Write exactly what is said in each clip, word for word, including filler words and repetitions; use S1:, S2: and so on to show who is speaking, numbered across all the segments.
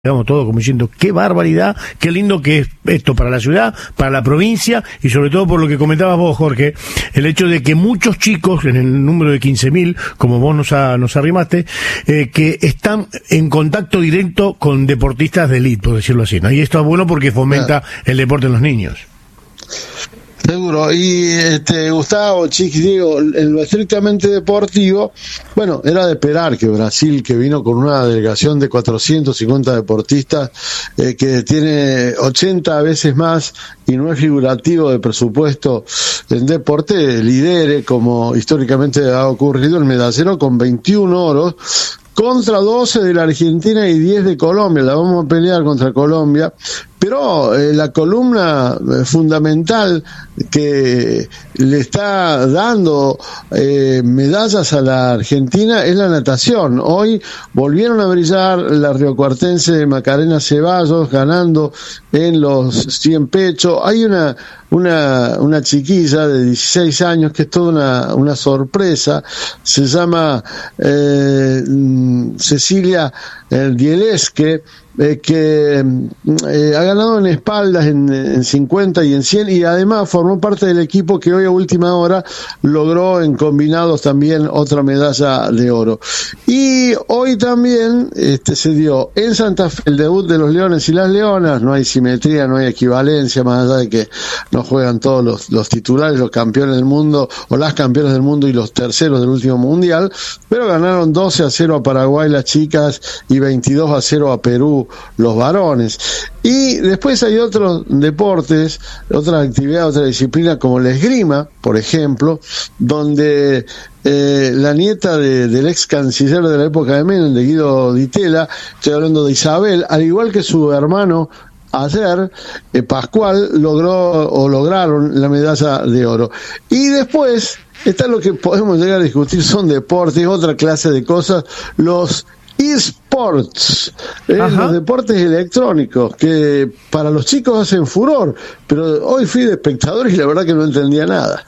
S1: digamos todo como diciendo qué barbaridad, qué lindo que es esto para la ciudad, para la provincia y sobre todo por lo que comentabas vos, Jorge, el hecho de que muchos chicos, en el número de quince mil, como vos nos, a, nos arrimaste, eh, que están en contacto directo con deportistas de élite, por decirlo así, ¿no? Y esto es bueno porque fomenta claro. el deporte en los niños.
S2: Seguro, y este Gustavo, Chiqui, digo, en lo estrictamente deportivo, bueno, era de esperar que Brasil, que vino con una delegación de cuatrocientos cincuenta deportistas, eh, que tiene ochenta veces más y no es figurativo de presupuesto en deporte, lidere, como históricamente ha ocurrido, el medallero con veintiún oros, contra doce de la Argentina y diez de Colombia. La vamos a pelear contra Colombia, pero eh, la columna eh, fundamental que le está dando eh, medallas a la Argentina es la natación. Hoy volvieron a brillar la riocuartense Macarena Ceballos ganando en los cien pechos. Hay una una una chiquilla de dieciséis años que es toda una una sorpresa, se llama eh, Cecilia eh, Dielesque, eh, que eh, ha ganado en espaldas en, en cincuenta y en cien y además formó parte del equipo que hoy a última hora logró en combinados también otra medalla de oro. Y hoy también este se dio en Santa Fe el debut de los Leones y las Leonas. No hay simetría, no hay equivalencia, más allá de que no juegan todos los, los titulares, los campeones del mundo o las campeonas del mundo y los terceros del último mundial, pero ganaron doce a cero a Paraguay las chicas y veintidós a cero a Perú los varones. Y después hay otros deportes, otras actividades, otra disciplina como la esgrima, por ejemplo, donde eh, la nieta de, del ex canciller de la época de Menem, de Guido Di Tella, estoy hablando de Isabel, al igual que su hermano ayer, eh, Pascual, logró o lograron la medalla de oro. Y después está lo que podemos llegar a discutir, son deportes, otra clase de cosas, los eSports, eh, los deportes electrónicos, que para los chicos hacen furor, pero hoy fui de espectador y la verdad que no entendía nada.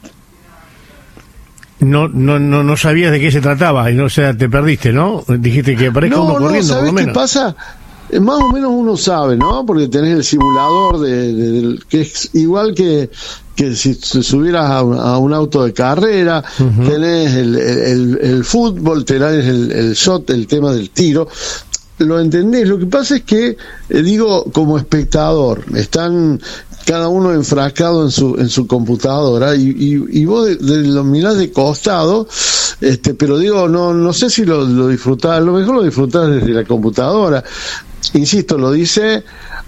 S1: No, no, no, no sabías de qué se trataba, y no, o sea, te perdiste, ¿no? Dijiste que aparezca
S2: no,
S1: uno
S2: no,
S1: corriendo, por lo menos.
S2: ¿Sabés qué pasa? Más o menos uno sabe, ¿no? Porque tenés el simulador de, de, de que es igual que que si subieras a un, a un auto de carrera, uh-huh. tenés el, el, el fútbol, tenés el, el shot, el tema del tiro. Lo entendés. Lo que pasa es que, eh, digo, como espectador, están cada uno enfrascado en su en su computadora y, y, y vos de, de lo mirás de costado, este, pero digo, no no sé si lo, lo disfrutás, a lo mejor lo disfrutás desde la computadora. Insisto, lo dice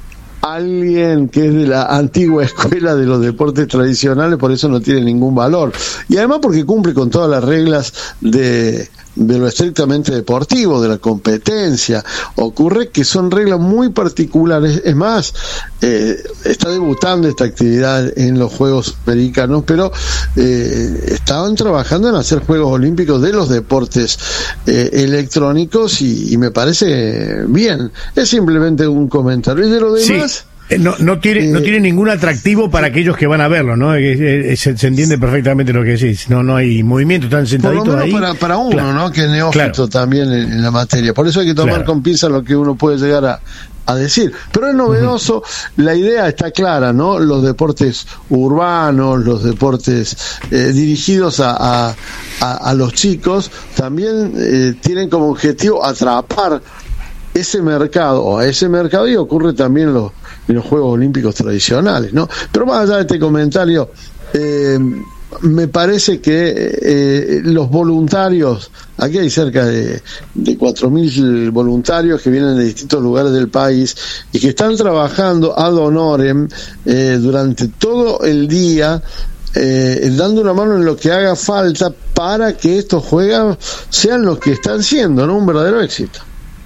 S2: alguien que es de la antigua escuela de los deportes tradicionales, por eso no tiene ningún valor. Y además porque cumple con todas las reglas de, de lo estrictamente deportivo, de la competencia. Ocurre que son reglas muy particulares. Es más, eh, está debutando esta actividad en los Juegos Americanos, pero eh, estaban trabajando en hacer Juegos Olímpicos de los deportes eh, electrónicos y, y me parece bien. Es simplemente un comentario. Y de lo demás... Sí.
S1: No, no tiene, eh, no tiene ningún atractivo para aquellos que van a verlo, ¿no? Se, se, se entiende perfectamente lo que decís. No, no hay movimiento, están sentaditos
S2: por lo menos
S1: ahí.
S2: Para, para uno, claro. ¿no? Que es neófito claro. también en, en la materia. Por eso hay que tomar claro. con pinzas lo que uno puede llegar a, a decir. Pero es novedoso, uh-huh. la idea está clara, ¿no? Los deportes urbanos, los deportes eh, dirigidos a, a, a, a los chicos, también eh, tienen como objetivo atrapar ese mercado, o a ese mercado, y ocurre también en los, en los Juegos Olímpicos tradicionales, ¿no? Pero más allá de este comentario, eh, me parece que eh, los voluntarios, aquí hay cerca de, de cuatro mil voluntarios que vienen de distintos lugares del país y que están trabajando ad honorem eh, durante todo el día, Eh, dando una mano en lo que haga falta para que estos juegos sean los que están siendo, ¿no? Un verdadero éxito.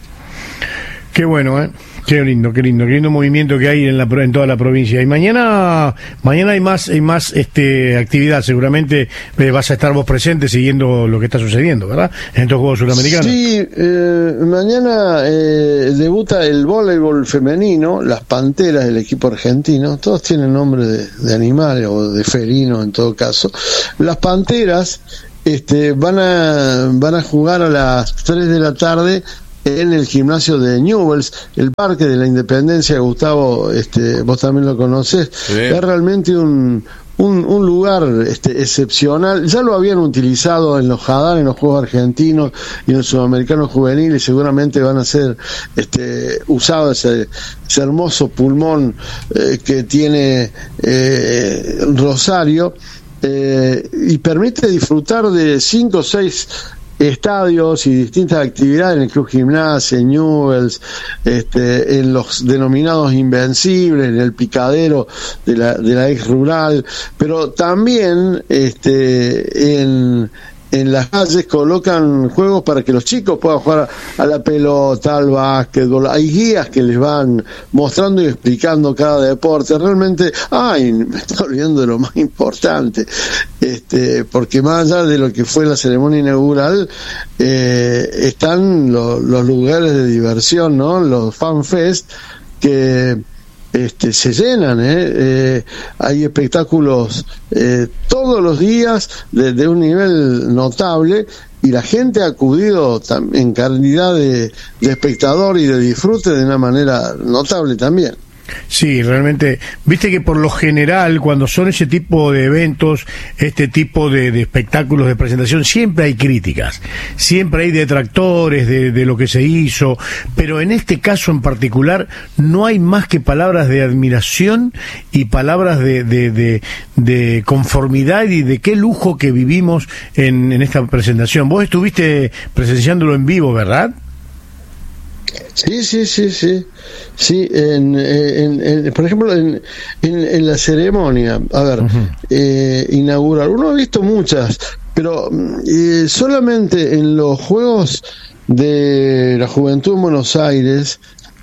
S1: Qué bueno, ¿eh? Qué lindo, qué lindo, qué lindo movimiento que hay en la en toda la provincia. Y mañana mañana hay más hay más este actividad, seguramente eh, vas a estar vos presente siguiendo lo que está sucediendo, ¿verdad? En estos Juegos Sudamericanos.
S2: Sí, eh, mañana eh, debuta el voleibol femenino, las Panteras, el equipo argentino, todos tienen nombre de, de animales o de felino en todo caso. Las Panteras este van a van a jugar a las tres de la tarde en el gimnasio de Newell's, el Parque de la Independencia. Gustavo, este, vos también lo conocés, sí. Es realmente un Un, un lugar este, excepcional. Ya lo habían utilizado en los Jadar, en los Juegos Argentinos y en el Sudamericano Juvenil, y seguramente van a ser este, usados ese, ese hermoso pulmón eh, que tiene eh, Rosario, eh, y permite disfrutar de cinco o seis estadios y distintas actividades en el Club Gimnasia, en Newell's, este, en los denominados Invencibles, en el picadero de la, de la ex rural, pero también este, en en las calles colocan juegos para que los chicos puedan jugar a la pelota, al básquetbol. Hay guías que les van mostrando y explicando cada deporte. Realmente, ay, me estoy olvidando de lo más importante, este, porque más allá de lo que fue la ceremonia inaugural, eh, están lo, los lugares de diversión, ¿no? Los fan fest que Este, se llenan, ¿eh? Eh, hay espectáculos eh, todos los días de, de un nivel notable, y la gente ha acudido en calidad de, de espectador y de disfrute de una manera notable también.
S1: Sí, realmente, viste que por lo general cuando son ese tipo de eventos, este tipo de, de espectáculos de presentación, siempre hay críticas, siempre hay detractores de, de lo que se hizo, pero en este caso en particular no hay más que palabras de admiración y palabras de, de, de, de conformidad y de qué lujo que vivimos en, en esta presentación. Vos estuviste presenciándolo en vivo, ¿verdad?
S2: Sí, sí, sí, sí, sí. En, en, en, por ejemplo, en, en, en la ceremonia, a ver, uh-huh. eh, inaugural, uno ha visto muchas, pero eh, solamente en los Juegos de la Juventud en Buenos Aires,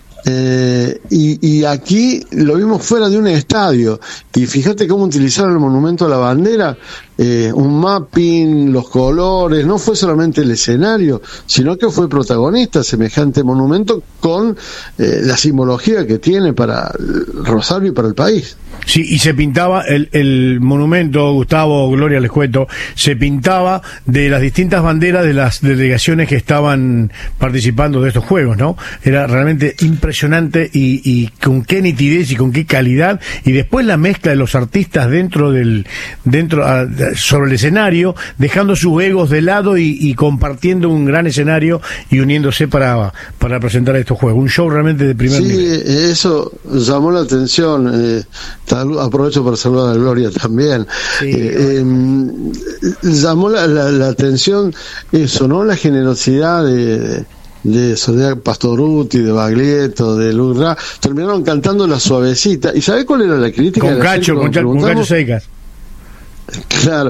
S2: eh, y, y aquí lo vimos fuera de un estadio, y fíjate cómo utilizaron el monumento a la bandera, eh, un mapping, los colores, no fue solamente el escenario, sino que fue protagonista semejante monumento con eh, la simbología que tiene para Rosario y para el país.
S1: Sí, y se pintaba el, el monumento, Gustavo, Gloria, les cuento, se pintaba de las distintas banderas de las delegaciones que estaban participando de estos juegos, ¿no? Era realmente impresionante, y, y con qué nitidez y con qué calidad, y después la mezcla de los artistas dentro del, dentro, a, sobre el escenario, dejando sus egos de lado y, y compartiendo un gran escenario y uniéndose para, para presentar estos juegos. Un show realmente de primer
S2: sí,
S1: nivel.
S2: Sí, eso llamó la atención. Eh, aprovecho para saludar a Gloria también. Sí, eh, eh, llamó la, la, la atención eso, ¿no? La generosidad de, de Soledad Pastoruti, de Baglietto, de Lurra. Terminaron cantando La Suavecita. ¿Y sabe cuál era la crítica?
S1: Con Cacho, con, con Cacho Seicas.
S2: Claro.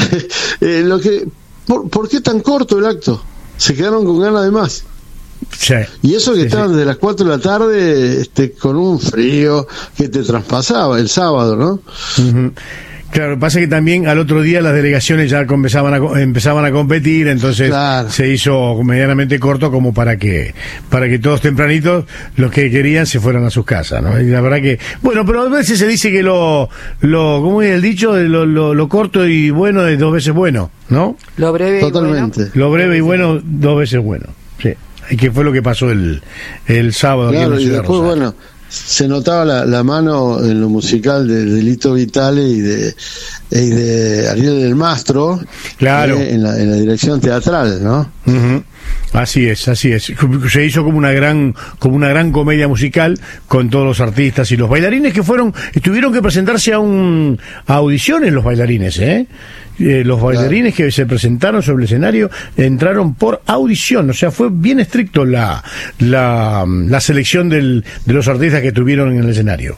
S2: eh, lo que, ¿por, ¿Por qué tan corto el acto? Se quedaron con ganas de más.
S1: Sí,
S2: y eso que
S1: sí,
S2: estaban
S1: sí.
S2: desde las cuatro de la tarde este, con un frío que te traspasaba el sábado, ¿no?
S1: Uh-huh. Claro, pasa que también al otro día las delegaciones ya empezaban a, empezaban a competir, entonces claro. Se hizo medianamente corto como para que para que todos tempranitos los que querían se fueran a sus casas, ¿no? Y la verdad que, bueno, pero a veces se dice que lo, lo ¿cómo es el dicho? Lo, lo, lo corto y bueno es dos veces bueno, ¿no?
S3: Lo breve
S2: Totalmente.
S3: y bueno.
S1: Lo breve y bueno dos veces bueno, sí. Y que fue lo que pasó el, el sábado.
S2: Claro,
S1: aquí en la
S2: y después,
S1: Rosario.
S2: bueno, se notaba la, la mano en lo musical de, de Lito Vitale y de, y de Ariel del Mastro,
S1: claro.
S2: eh, en, la, en la dirección teatral, ¿no?
S1: Uh-huh. Así es, así es. Se hizo como una gran, como una gran comedia musical con todos los artistas y los bailarines que fueron, tuvieron que presentarse a un a audiciones los bailarines, ¿eh? Eh, los bailarines claro. que se presentaron sobre el escenario entraron por audición, o sea, fue bien estricto la la, la selección del, de los artistas que tuvieron en el escenario.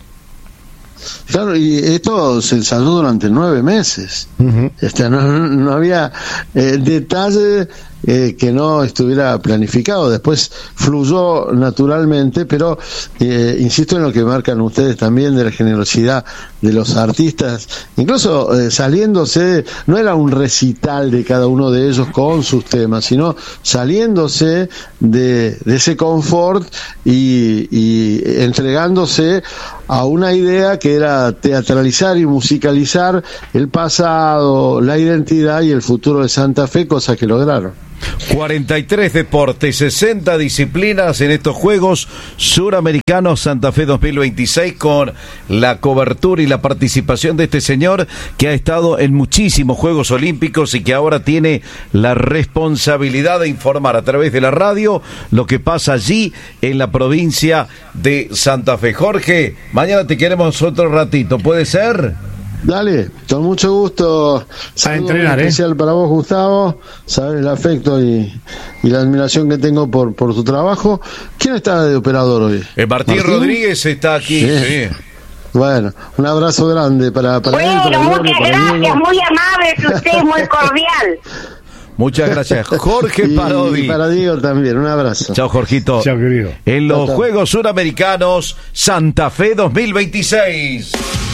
S2: Claro, y esto se ensayó durante nueve meses. Uh-huh. Este, no, no había eh, detalle eh, que no estuviera planificado. Después fluyó naturalmente, pero eh, insisto en lo que marcan ustedes también de la generosidad de los artistas, incluso eh, saliéndose, no era un recital de cada uno de ellos con sus temas, sino saliéndose de, de ese confort y, y entregándose a una idea que era teatralizar y musicalizar el pasado, la identidad y el futuro de Santa Fe, cosa que lograron.
S3: cuarenta y tres deportes, sesenta disciplinas en estos Juegos Suramericanos Santa Fe dos mil veintiséis, con la cobertura y la participación de este señor que ha estado en muchísimos Juegos Olímpicos y que ahora tiene la responsabilidad de informar a través de la radio lo que pasa allí en la provincia de Santa Fe. Jorge, mañana te queremos otro ratito, ¿puede ser?
S2: Dale, con mucho gusto.
S1: A entrenar,
S2: especial
S1: ¿eh?
S2: para vos, Gustavo. Saber el afecto y, y la admiración que tengo por, por tu trabajo. ¿Quién está de operador hoy?
S3: Eh, Martín, Martín Rodríguez está aquí. Sí. Sí.
S2: Bueno, un abrazo grande para, para
S4: bueno,
S2: él. Para
S4: muchas
S2: Gloria, para
S4: gracias,
S2: Diego.
S4: muy amable usted, muy cordial.
S3: Muchas gracias, Jorge
S2: y,
S3: Parodi.
S2: Y para Diego también, un abrazo.
S3: Chao, Jorgito.
S1: Chao, querido.
S3: En los
S2: chao, chao.
S3: Juegos Suramericanos Santa Fe dos mil veintiséis.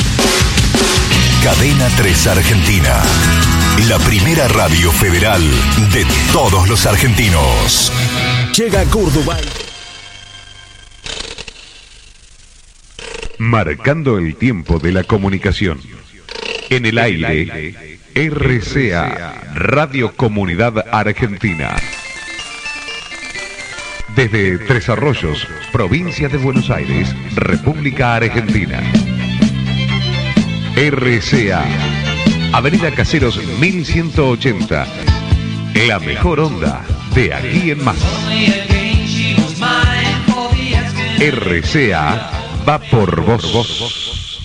S5: Cadena tres Argentina, la primera radio federal de todos los argentinos.
S6: Llega a Córdoba.
S7: Marcando el tiempo de la comunicación. En el aire, R C A, Radio Comunidad Argentina. Desde Tres Arroyos, provincia de Buenos Aires, República Argentina. R C A, Avenida Caseros mil ciento ochenta. La mejor onda de aquí en más. R C A va por vos.